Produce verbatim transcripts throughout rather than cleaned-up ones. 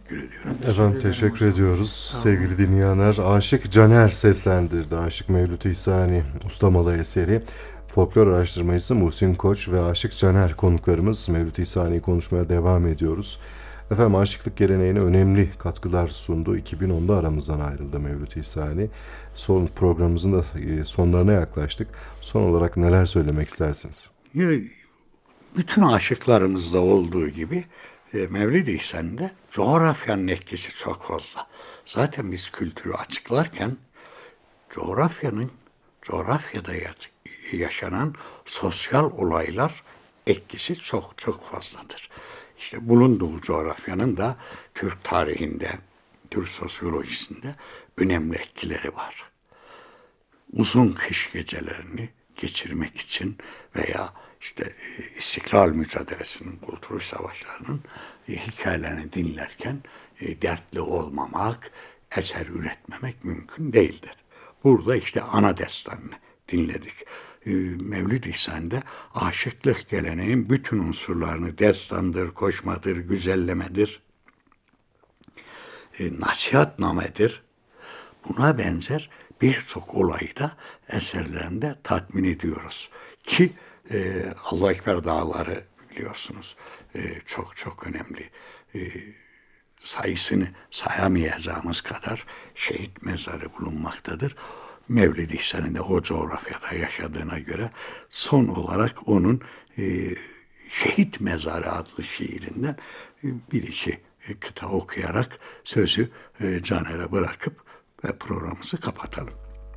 teşekkür ediyorum. Efendim teşekkür ediyoruz. Sevgili dinleyenler, Aşık Caner seslendirdi. Aşık Mevlüt İhsani Ustamalı eseri. Folklor araştırmacısı Muhsin Koç ve Aşık Caner konuklarımız. Mevlüt İhsani'yi konuşmaya devam ediyoruz. Efendim aşıklık geleneğine önemli katkılar sundu. iki bin onda aramızdan ayrıldı Mevlüt İhsani. Son programımızın da sonlarına yaklaştık. Son olarak neler söylemek istersiniz? Bütün aşıklarımızda olduğu gibi e, Mevlid-i İhsan'da coğrafyanın etkisi çok fazla. Zaten biz kültürü açıklarken coğrafyanın, coğrafyada yaşanan sosyal olaylar etkisi çok çok fazladır. İşte bulunduğu coğrafyanın da Türk tarihinde, Türk sosyolojisinde önemli etkileri var. Uzun kış gecelerini geçirmek için veya işte İstiklal mücadelesinin, Kurtuluş Savaşları'nın e, hikayelerini dinlerken e, dertli olmamak, eser üretmemek mümkün değildir. Burada işte ana destanını dinledik. E, Mevlid-i İhsan'da aşıklık geleneğin bütün unsurlarını destandır, koşmadır, güzellemedir, e, nasihatnamedir. Buna benzer birçok olayı da eserlerinde tatmin ediyoruz. Ki e, Allahu Ekber dağları biliyorsunuz e, çok çok önemli. E, sayısını sayamayacağımız kadar şehit mezarı bulunmaktadır. Mevlid-i İhsan'ın da o coğrafyada yaşadığına göre son olarak onun e, Şehit Mezarı adlı şiirinden e, bir iki kıta okuyarak sözü e, Caner'e bırakıp ve programımızı kapatalım.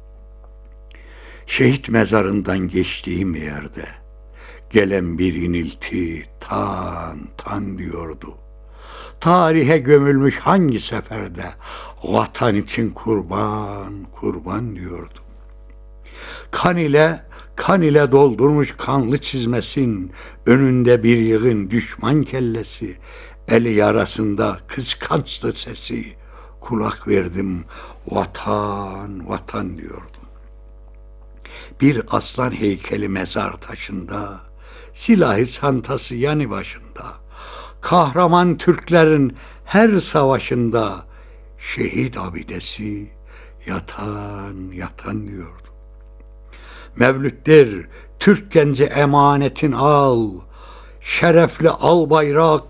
Şehit mezarından geçtiğim yerde gelen bir inilti tan tan diyordu. Tarihe gömülmüş hangi seferde vatan için kurban kurban diyordu. Kan ile kan ile doldurmuş kanlı çizmesin, önünde bir yığın düşman kellesi, eli yarasında kıskançtı sesi, kulak verdim vatan vatan diyordum. Bir aslan heykeli mezar taşında, silahı çantası yanı başında, kahraman Türklerin her savaşında şehit abidesi yatan yatan diyordu. Mevlütler Türk genci emanetin al, şerefli al bayrak